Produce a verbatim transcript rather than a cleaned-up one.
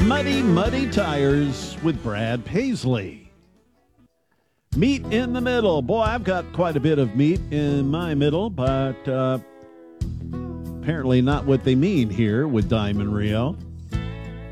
Muddy, Muddy Tires with Brad Paisley. Meat in the middle. Boy, I've got quite a bit of meat in my middle, but uh, apparently not what they mean here with Diamond Rio.